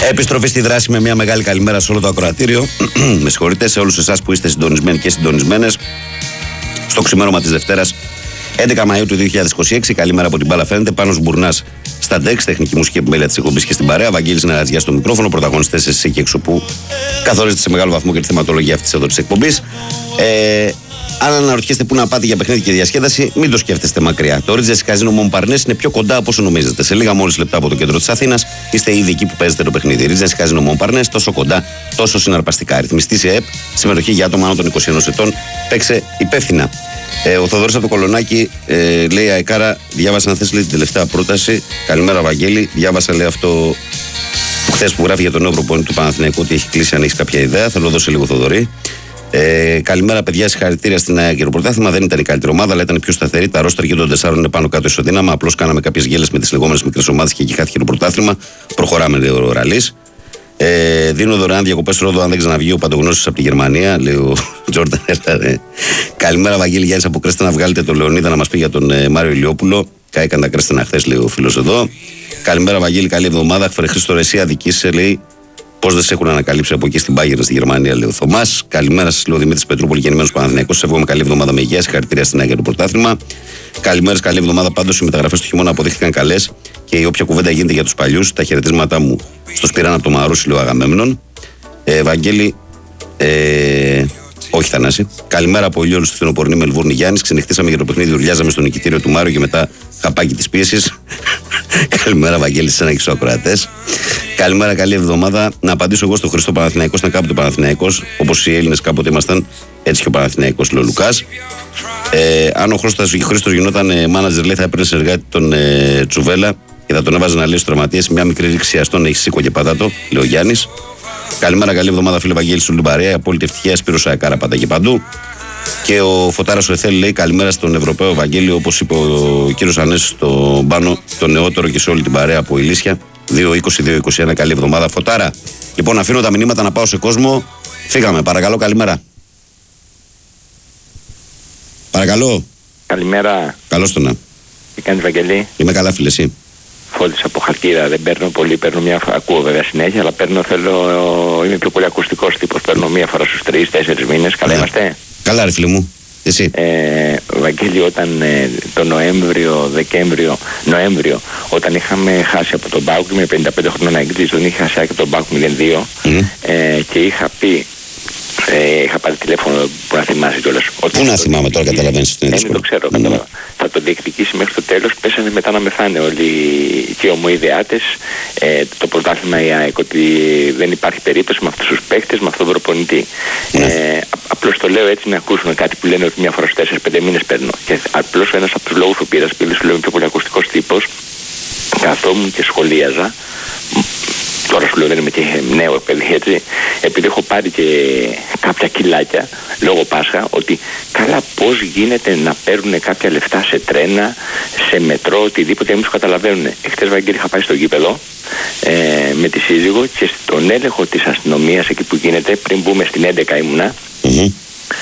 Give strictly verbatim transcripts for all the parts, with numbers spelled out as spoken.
Επιστροφή στη δράση με μια μεγάλη καλημέρα σε όλο το ακροατήριο. Με συγχωρείτε, σε όλους εσάς που είστε συντονισμένοι και συντονισμένες στο ξημέρωμα της Δευτέρας έντεκα Μαΐου του δύο χιλιάδες είκοσι έξι. Καλημέρα από την μπάλα φαίνεται. Πάνος Μπουρνάς στα ντεξ, τεχνική μουσική επιμέλεια της εκπομπής και στην παρέα. Βαγγέλης Νερατζιάς στο μικρόφωνο. Πρωταγωνιστές εσείς εκεί έξω που καθορίζετε σε μεγάλο βαθμό και τη θεματολογία αυτής εδώ της εκπομπής. Ε, Αν αναρωτιέστε πού να πάτε για παιχνίδι και διασκέδαση, μην το σκέφτεστε μακριά. Το Ρίτζες Καζίνο Μομπαρνές είναι πιο κοντά από όσο νομίζετε. Σε λίγα μόλις λεπτά από το κέντρο της Αθήνας είστε ήδη εκεί που παίζετε το παιχνίδι. Ρίτζες Καζίνο Μομπαρνές, τόσο κοντά, τόσο συναρπαστικά. Ρυθμιστή σε ΕΕΠ, συμμετοχή για άτομα άνω των είκοσι ενός ετών. Παίξε υπεύθυνα. Ε, ο Θοδωρής από το Κολονάκι ε, λέει: Αεκάρα, διάβασα να θες λέει, την τελευταία πρόταση. Καλημέρα, Βαγγέλη. Διάβασα λέει αυτό που χθες που γράφει για τον νέο προπονητή του Παναθηναϊκού ότι έχει κλείσει. Αν έχει κάποια ιδέα, θέλω να δώσει λίγο Θοδωρή. Ε, καλημέρα, παιδιά. Συγχαρητήρια στην ΑΕΚ για το πρωτάθλημα. Δεν ήταν η καλύτερη ομάδα, αλλά ήταν η πιο σταθερή. Τα ρόστερ και των τεσσάρων είναι πάνω κάτω ισοδύναμα. Απλώς κάναμε κάποιες γέλες με τις λεγόμενες μικρές ομάδες και εκεί χάθηκε το πρωτάθλημα. Προχωράμε, λέει ο Ραλής. Ε, δίνω δωρεάν διακοπές Ρόδο αν δεν ξαναβγεί ο Παντογνώσης από τη Γερμανία, λέει ο Τζόρνταν. Καλημέρα, Βαγγέλη Γιάννης από Κρέστα, να βγάλετε τον Λεωνίδα να μας πει για τον ε, Μάριο Ηλιόπουλο. Κάηκαν τα Κρέστανα χθες, λέει ο φίλος εδώ. Καλημέρα, Βαγγέλη, καλή εβδομάδα. Χρήστο Ρεσί, αδικήσε, λέει. Πώς δεν σε έχουν ανακαλύψει από εκεί στην Bayern στη Γερμανία, λέει ο Θωμάς. Καλημέρα σας, λέει ο Δημήτρης Πετρούπολη, γεννημένος Παναθηναϊκός. Σας εύχομαι καλή εβδομάδα με υγεία. Συγχαρητήρια στην ΑΕΚ για το πρωτάθλημα. Καλημέρα, καλή εβδομάδα. Πάντως οι μεταγραφές του χειμώνα αποδείχθηκαν καλές και η όποια κουβέντα γίνεται για τους παλιούς. Τα χαιρετίσματά μου στο Σπυράν από το Μαρούσι, λέει ο Αγαμέμνων. Ε, Βαγγέλη, ε, όχι Θανάση. Καλημέρα από Ηλιόλου στη Φθινοπορεινή Μελβούρνη Γιάννης. Ξενυχτήσαμε για το παιχνίδι, ουρλιάζαμε στο νικητήριο του Μάριο και μετά χαπάκι της πίεσης. Καλημέρα, Βαγγέλη, σε ένα και στους ακροατές. Καλημέρα, καλή εβδομάδα. Να απαντήσω εγώ στον Χριστό Παναθηναϊκός. Ήταν κάποτε Παναθηναϊκός, όπως οι Έλληνες κάποτε ήμασταν, έτσι και ο Παναθηναϊκός, λέει ο Λουκάς. Ε, αν ο Χρήστος γινόταν ε, μάνατζερ, λέει, θα έπαιρνε συνεργάτη τον ε, Τσουβέλα και θα τον έβαζε να λέει στους τραυματίες. Μια μικρή ρήξη αστών έχει σήκω και πατάτο, λέει ο Γιάννης. Καλημέρα, καλή εβδομάδα, φίλε Βαγγέλη Σουλουμπαρέα. Απόλυτη ευτυχία, Σπύρος Αεκάρα πάντα και παντού. Και ο Φωτάρας ο Εθέλ λέει: Καλημέρα στον Ευρωπαίο Βαγγέλη, όπως είπε ο κύριος Ανέσης στον Πάνο, το νεότερο και σε όλη την παρέα από Ηλίσια. δύο είκοσι δύο είκοσι ένα, καλή εβδομάδα. Φωτάρα. Λοιπόν, αφήνω τα μηνύματα να πάω σε κόσμο. Φύγαμε, παρακαλώ, καλημέρα. Παρακαλώ. Καλημέρα. Καλώς το να. Τι κάνεις, Βαγγελή? Είμαι καλά, φίλε, εσύ? Φώτης από Χαλκίδα. Δεν παίρνω πολύ, παίρνω μια φορά. Ακούω βέβαια συνέχεια, αλλά παίρνω, θέλω, είμαι πιο πολύ ακουστικός τύπος. Παίρνω μια φορά στους τρεις τέσσερις μήνες. Καλά, ναι. Είμαστε. Καλά, ρε φίλε μου. Εσύ. Ε, Βαγγέλη, όταν ε, το Νοέμβριο, Δεκέμβριο, Νοέμβριο, όταν είχαμε χάσει από τον Μπάουκ, με πενήντα πέντε χρόνια αγγλής, τον είχα χάσει από τον Μπάουκ μηδέν δύο mm. ε, και είχα πει, ε, είχα πάρει τηλέφωνο που να θυμάσαι κιόλας. Πού να θυμάμαι τώρα, καταλαβαίνεις ότι είναι δύσκολο. Δεν το ξέρω, mm. κατάλαβα. Θα το διεκδικήσει μέχρι το τέλος. Πέσανε μετά να μεθάνε όλοι οι ομοειδεάτες. Ε, το πρωτάθλημα η ΑΕΚ, ότι δεν υπάρχει περίπτωση με αυτούς τους παίκτες, με αυτόν τον προπονητή. Mm. Ε, απλώς το λέω έτσι να ακούσουμε κάτι που λένε ότι μια φορά στους τέσσερις πέντε μήνες παίρνω. Και απλώς ένας από τους λόγους που πήρα, επειδή σου λέω πιο πολύ ακουστικός τύπος, καθόμουν και σχολίαζα. Τώρα σου λέω δεν είμαι και νέο παιδί, έτσι. Επειδή έχω πάρει και κάποια κιλάκια λόγω Πάσχα, ότι καλά πώς γίνεται να παίρνουν κάποια λεφτά σε τρένα, σε μετρό, οτιδήποτε, εμείς το καταλαβαίνουν. Εχθές, Βαγγέλη, είχα πάει στον γήπεδο ε, με τη σύζυγο και στον έλεγχο της αστυνομίας εκεί που γίνεται, πριν μπούμε στην έντεκα ήμουνα, mm-hmm.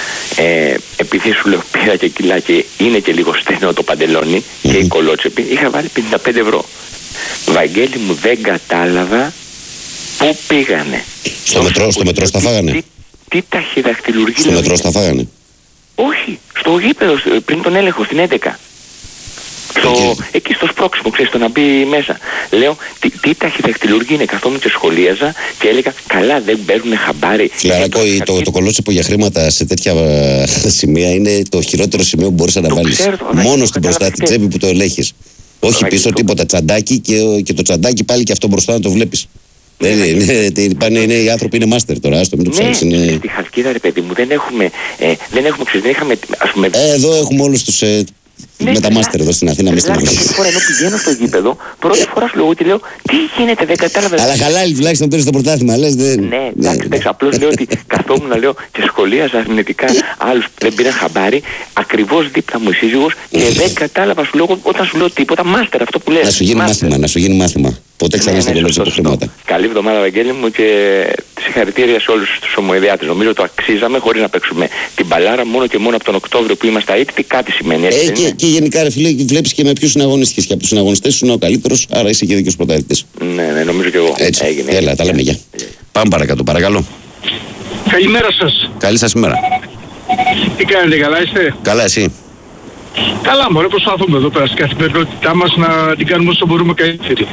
ε, επειδή σου λέω πήρα και κιλά και είναι και λίγο στενό το παντελόνι mm-hmm. και η κολότσεπη, είχα βάλει πενήντα πέντε ευρώ. Βαγγέλη μου, δεν κατάλαβα πού πήγανε. Στο μετρό, στο μετρό στα φάγανε. Τι, τι ταχυδακτηλουργία. Στο μετρό στα φάγανε. Όχι, στο γήπεδο πριν τον έλεγχο στην έντεκα. Στο, εκεί. εκεί στο σπρώξιμο, ξέρεις, το να μπει μέσα. Λέω, τι, τι ταχυδακτηλουργία είναι, καθόμουν και σχολίαζα και έλεγα, καλά δεν παίρνουν χαμπάρι. Φιλαράκο, το, το, το κολότσεπο για χρήματα σε τέτοια σημεία είναι το χειρότερο σημείο που μπορείς να βάλεις. Μόνο στην μπροστά την τσέπη που το ελέγχεις. Όχι πίσω τίποτα, τσαντάκι και, και το τσαντάκι πάλι και αυτό μπροστά να το βλέπεις. Ναι, ναι, ναι, ναι, ναι, οι άνθρωποι είναι μάστερ τώρα, άστο, μην το ψάξεις. Ναι, είναι... στη Χαλκίδα, ρε παιδί μου, δεν έχουμε, ε, δεν έχουμε, ξέρεις, δεν είχαμε, ας πούμε... Ε, εδώ έχουμε όλους τους, ε, ναι, με τα μάστερ εδώ στην Αθήνα, μέσα στην Αθήνα. Πρώτη φορά ενώ πηγαίνω στο γήπεδο, πρώτη φορά σου λέω ότι λέω, τι γίνεται, δεν κατάλαβα. Αλλά χαλάλι, τουλάχιστον παίρνεις το πρωτάθλημα, λες, δεν... Ναι, εντάξει, εντάξει, απλώς λέω ότι καθόμουν, λέω, και σχολίαζα αρνητικά άλλους που δεν πήραν χαμπάρι, ακριβώς δίπλα μου η σύζυγος και δεν κατάλαβα, σου λέω, όταν σου λέω τίποτα, μάστερ αυτό που λες. Να σου γίνει μάθημα, να σου γίνει μάθημα. Ποτέ ξανά στην κολότσεπο χρήματα. Καλή εβδομάδα, Βαγγέλη μου, και συγχαρητήρια σε όλους τους ομοειδιάτες. Νομίζω το αξίζαμε χωρίς να παίξουμε την μπαλάρα μόνο και μόνο από τον Οκτώβριο που είμαστε αίτητοι. Κάτι σημαίνει. Έτσι, ε, και, και γενικά, ρε φίλε, βλέπεις και με ποιους συναγωνιστικές. Και από τους συναγωνιστές σου είναι ο καλύτερος, άρα είσαι και δίκαιος πρωταθλητής. Ναι, ναι, νομίζω και εγώ. Έτσι. Έγινε. Έλα, τα λέμε, γεια. Πάμε παρακάτω, παρακαλώ. Καλημέρα σας. Καλή σας ημέρα. Τι κάνετε, καλά είστε? Καλά, εσύ? Καλά, μωρέ, προσπαθούμε εδώ πέρα στην καθημερινότητά μας να την κάνουμε όσο μπορούμε καλύτερη.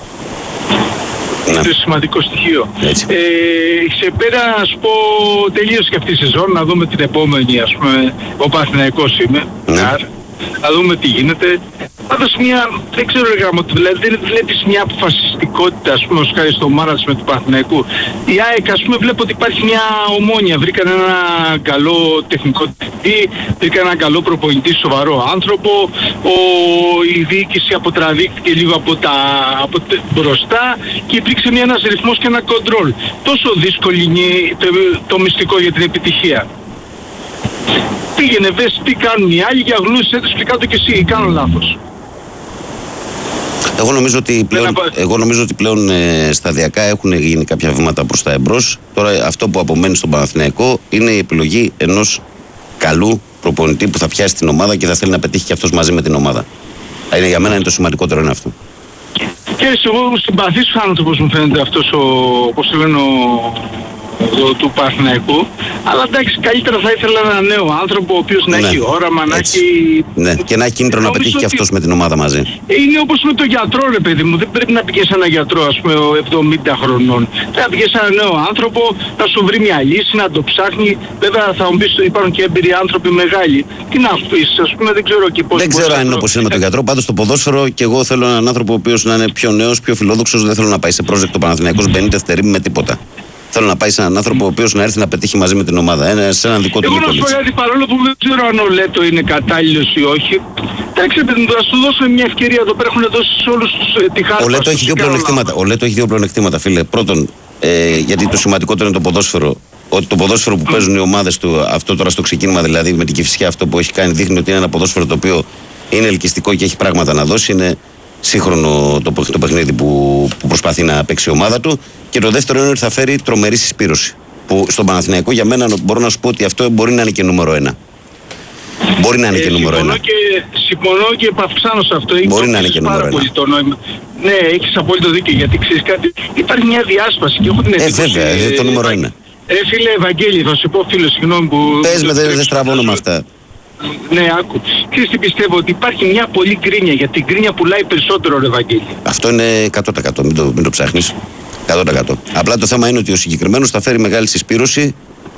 Ναι. Είναι σημαντικό στοιχείο. Ε, σε πέρα, να σου πω, τελείωσε και αυτή η σεζόν, να δούμε την επόμενη, ας πούμε, ο Παναθηναϊκός είμαι. Ναι. Άρα, να δούμε τι γίνεται. Πάντως μια, δεν ξέρω ρε γάμο, δηλαδή δεν βλέπεις μια αποφασιστικότητα, ας πούμε, ως χάρη στο μάρατς με του Παναθηναϊκού. Η ΑΕΚ, ας πούμε, βλέπω ότι υπάρχει μια ομόνοια. Βρήκαν ένα καλό τεχνικό διευθυντή, βρήκαν ένα καλό προπονητή, σοβαρό άνθρωπο. Ο, η διοίκηση αποτραβήχθηκε λίγο από τα από τε, μπροστά και υπήρξε μια, ένας ρυθμός και ένα κοντρόλ. Τόσο δύσκολο είναι το, το μυστικό για την επιτυχία. Πήγαινε, βες τι κάνουν οι άλλοι και αγνούσες τους και κάτω και εσύ, κάνω λάθος. Εγώ νομίζω ότι πλέον, εγώ νομίζω ότι πλέον ε, σταδιακά έχουν γίνει κάποια βήματα προς τα εμπρός. Τώρα αυτό που απομένει στον Παναθηναϊκό είναι η επιλογή ενός καλού προπονητή που θα πιάσει την ομάδα και θα θέλει να πετύχει και αυτός μαζί με την ομάδα. Είναι, για μένα είναι το σημαντικότερο είναι αυτό. Και εγώ συμπαθής άνθρωπος μου φαίνεται αυτός ο, πώς το λένε, ο, του Παναθηναϊκού, αλλά εντάξει, καλύτερα θα ήθελα έναν νέο άνθρωπο ο οποίος να ναι, έχει όραμα, να έτσι. έχει... Ναι, και να έχει κίνητρο να πετύχει και αυτός με την ομάδα μαζί. Είναι όπως με τον γιατρό, ρε παιδί μου, δεν πρέπει να πηγαίνεις έναν γιατρό, ας πούμε, εβδομήντα χρονών. Πρέπει να πηγαίνεις έναν νέο άνθρωπο, να σου βρει μια λύση, να το ψάχνει. Βέβαια θα μου πεις, υπάρχουν και έμπειροι άνθρωποι μεγάλοι. Τι να πεις, ας πούμε, δεν ξέρω και πώς... Δεν ξέρω αν είναι όπως είναι με τον γιατρό, πάντως στο ποδόσφαιρο και εγώ θέλω έναν άνθρωπο ο οποίος να είναι πιο νέος, πιο φιλόδοξος, δεν θέλω να πάει σε project το Παναθηναϊκός μπενήντα δευτερήμι με τίποτα. Θέλω να πάει σε έναν άνθρωπο ο οποίος να έρθει να πετύχει μαζί με την ομάδα. Ένα, σε έναν δικό του εγώ να σου πω γιατί, παρόλο που δεν ξέρω αν ο Λέτο είναι κατάλληλος ή όχι, εντάξει, παιδί μου, θα σου δώσω μια ευκαιρία εδώ πέρα. Έχουν δώσει σε όλους τους ε, τη χάρη. Ο Λέτο έχει δύο πλεονεκτήματα. Ο Λέτο έχει δύο πλεονεκτήματα, φίλε. Πρώτον, ε, γιατί το σημαντικότερο είναι το ποδόσφαιρο. Ότι το ποδόσφαιρο που παίζουν οι ομάδες του, αυτό τώρα στο ξεκίνημα δηλαδή με την Κηφισιά, αυτό που έχει κάνει, δείχνει ότι είναι ένα ποδόσφαιρο το οποίο είναι ελκυστικό και έχει πράγματα να δώσει. Είναι σύγχρονο το, το παιχνίδι που, που προσπαθεί να παίξει η ομάδα του. Και το δεύτερο είναι ότι θα φέρει τρομερή συσπήρωση. Που στον Παναθηναϊκό για μένα μπορώ να σου πω ότι αυτό μπορεί να είναι και νούμερο ένα. Μπορεί να είναι ε, και νούμερο ένα. Και, συμφωνώ και επαυξάνω σε αυτό. Μπορεί να είναι και νούμερο ένα. Το νόημα. Ναι, έχεις απόλυτο δίκιο γιατί ξέρεις κάτι. Υπάρχει μια διάσπαση και έχω την εντύπωση. Ε, βέβαια, ε, το νούμερο ένα. Ε, φίλε Ευαγγέλη, θα σου πω φίλο, συγγνώμη που. Πες με, δεν δε στραβώνω με αυτά. Ναι, άκου. Ξέρεις τι πιστεύω, ότι υπάρχει μια πολύ γκρίνια, γιατί η γκρίνια πουλάει περισσότερο, ρε Ευαγγέλη. Αυτό είναι εκατό τοις εκατό, μην το, μην το ψάχνεις. εκατό τοις εκατό. Απλά το θέμα είναι ότι ο συγκεκριμένος θα φέρει μεγάλη συσπήρωση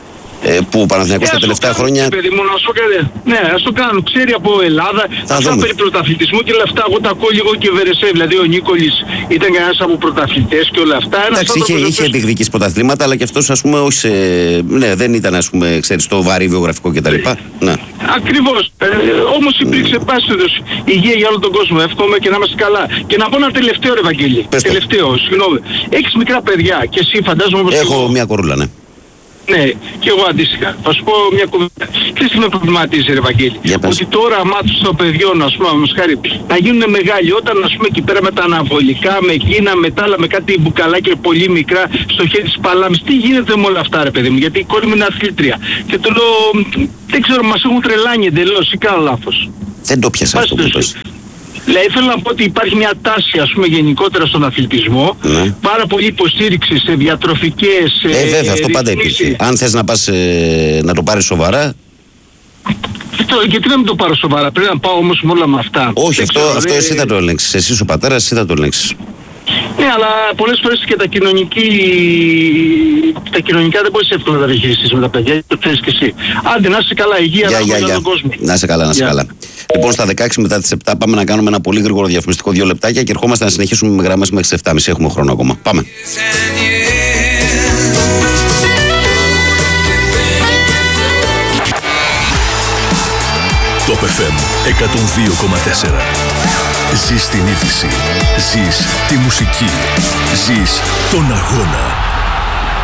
ε, που ο Παναθηναϊκός τα τελευταία χρόνια. Παιδί μου, να σου κάνει. Ναι, ας το κάνουν. Ξέρει από Ελλάδα, θα αυτά περί πρωταθλητισμού και όλα αυτά. Εγώ τα ακούω λίγο και Βερεσέ. Δηλαδή ο Νίκολης ήταν κανένας από πρωταθλητές και όλα αυτά. Εντάξει, είχε, είχε διεκδικήσει πρωταθλήματα, αλλά και αυτός ας πούμε όχι σε. Ναι, δεν ήταν ας πούμε, ξέρεις, το βαρύ βιογραφικό κτλ. Ναι. Ακριβώς. Ε, όμως υπήρξε mm. πάσχεδος υγεία για όλο τον κόσμο. Εύχομαι και να είμαστε καλά. Και να πω ένα τελευταίο, ρε Ευαγγέλη. Τελευταίο, συγγνώμη. Έχεις μικρά παιδιά και εσύ φαντάζομαι πως. Έχω μια κορούλα, ναι. Ναι, και εγώ αντίστοιχα. Θα σου πω μια κουβέντα. Ξέρεις τι με προβληματίζει, ρε Ευαγγέλη. Ότι τώρα μάθουν στο παιδιών, ας πούμε, χάρη, να γίνουν μεγάλοι. Όταν, ας πούμε, εκεί πέρα με τα αναβολικά, με εκείνα, με τα άλλα, με κάτι μπουκαλάκια πολύ μικρά στο χέρι της παλάμης. Τι γίνεται με όλα αυτά, ρε παιδί μου, γιατί η κόρη μου είναι αθλήτρια. Και το λέω, δεν ξέρω, μας έχουν τρελάνει εντελώς ή κάνω λάθος. Δεν το πιάσα αυτό που πες. Δηλαδή θέλω να πω ότι υπάρχει μια τάση, ας πούμε, γενικότερα στον αθλητισμό, ναι. Πάρα πολύ υποστήριξη σε διατροφικές ε, βέβαια, ε, αυτό πάντα υπήρχε. Αν θες να πας ε, να το πάρεις σοβαρά. Αυτό, γιατί να μην το πάρω σοβαρά, πρέπει να πάω όμως με όλα με αυτά. Όχι, αυτό, ξέρω, αυτό ε, εσύ θα το ελέγξεις. Εσύ ο πατέρας, εσύ θα το ελέγξεις. Ναι, αλλά πολλές φορές και τα, κοινωνική... τα κοινωνικά δεν μπορείς εύκολα να τα διαχειριστείς με τα παιδιά, το ξέρεις και εσύ. Άντε, να είσαι καλά, υγεία, για, να για, για. τον κόσμο. Να είσαι καλά, να είσαι καλά. Λοιπόν, στα δεκαέξι μετά τις επτά πάμε να κάνουμε ένα πολύ γρήγορο διαφημιστικό δύο λεπτάκια και ερχόμαστε να συνεχίσουμε με γραμμές μέχρι τις επτά και μισή. Έχουμε χρόνο ακόμα. Πάμε. Top εφ εμ εκατόν δύο κόμμα τέσσερα. Ζεις την είδηση. Ζεις τη μουσική. Ζεις τον αγώνα.